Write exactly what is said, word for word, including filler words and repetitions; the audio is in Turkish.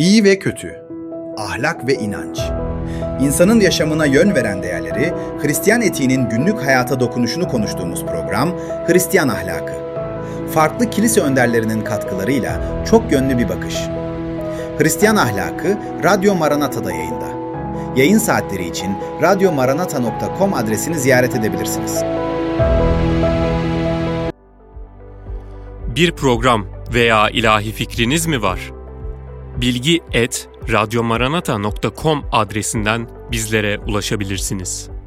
İyi ve kötü, ahlak ve inanç. İnsanın yaşamına yön veren değerleri, Hristiyan etiğinin günlük hayata dokunuşunu konuştuğumuz program Hristiyan Ahlakı. Farklı kilise önderlerinin katkılarıyla çok yönlü bir bakış. Hristiyan Ahlakı, Radyo Maranata'da yayında. Yayın saatleri için radyo maranata nokta com adresini ziyaret edebilirsiniz. Bir program veya ilahi fikriniz mi var? bilgi et radyo maranata nokta com adresinden bizlere ulaşabilirsiniz.